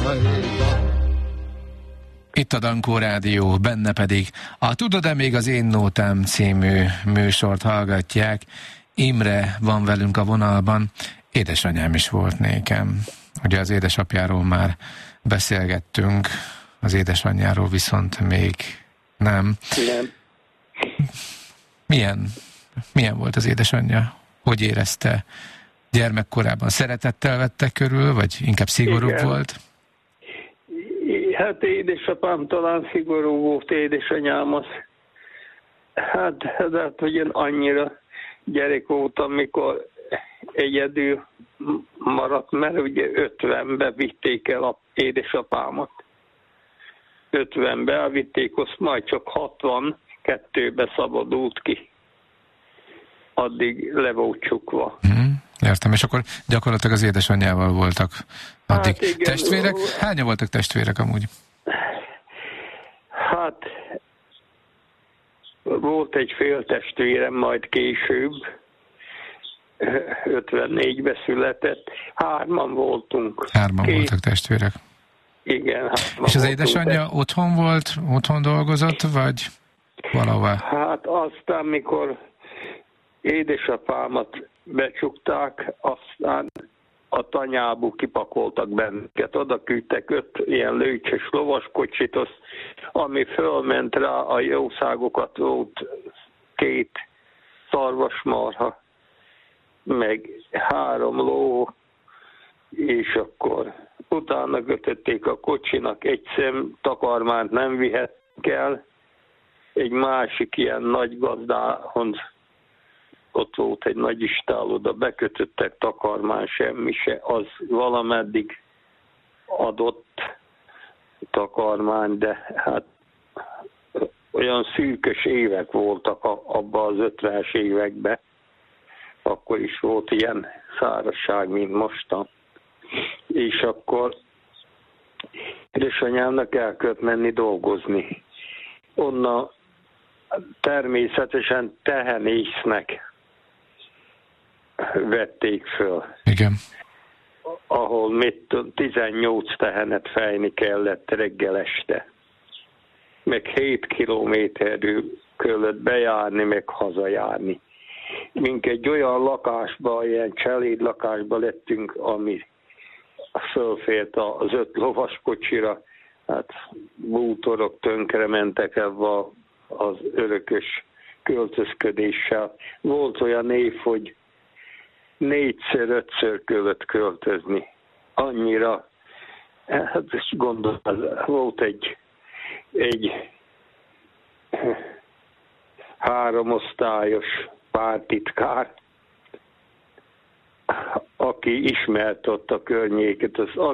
Itt a Dankó Rádió, benne pedig a Tudod-e még az én nótám című műsort hallgatják. Imre van velünk a vonalban, édesanyám is volt nékem. Ugye az édesapjáról már beszélgettünk, az édesanyjáról viszont még nem. Milyen volt az édesanyja? Hogy érezte gyermekkorában? Szeretettel vette körül, vagy inkább szigorúbb volt? Hát édesapám talán szigorú volt, édesanyám az. Hát hogy én annyira gyerek voltam, mikor egyedül maradt, mert ugye 50-be vitték el a édesapámat. 50-be elvitték, azt majd csak 62-be szabadult ki. Addig le volt csukva. Értem, és akkor gyakorlatilag az édesanyjával voltak addig. Hát igen, testvérek? Hányan voltak testvérek amúgy? Hát volt egy féltestvérem, majd később, 54-be született. Hárman voltunk. Voltak testvérek. Igen. És az édesanyja otthon volt, otthon dolgozott, vagy valahová? Hát aztán, mikor édesapámat becsukták, aztán a tanyából kipakoltak bennünket. Oda küldtek 5 ilyen lőcses lovaskocsit, ami fölment rá a jószágokat, volt 2 szarvasmarha, meg 3 ló, és akkor utána kötötték a kocsinak, egy szem takarmányt nem vihettek el, egy másik ilyen nagy gazdához, ott volt egy nagy istál, oda bekötöttek takarmány, semmi se, az valameddig adott takarmány, de hát olyan szűkös évek voltak abban az 50-es években, akkor is volt ilyen szárazság, mint mostan. És akkor édesanyámnak el kellett menni dolgozni. Onnan természetesen tehenésznek vették föl. Igen. Ahol 18 tehenet fejni kellett reggel este. Meg 7 kilométerről kellett bejárni, meg hazajárni. Mink egy olyan lakásba, ilyen cseléd lakásba lettünk, ami fölfért az 5 lovaskocsira, hát bútorok tönkre mentek ebben az örökös költözködéssel. Volt olyan év, hogy 4-5-ször kellett költözni. Annyira, hát gondolom, volt egy 3 osztályos pártitkár, aki ismert ott a környéket, az